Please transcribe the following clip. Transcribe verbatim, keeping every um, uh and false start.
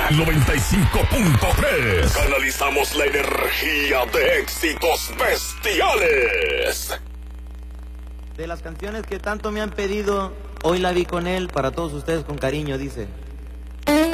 noventa y cinco punto tres. Canalizamos la energía de éxitos bestiales. De las canciones que tanto me han pedido, hoy la vi con él, para todos ustedes con cariño, dice.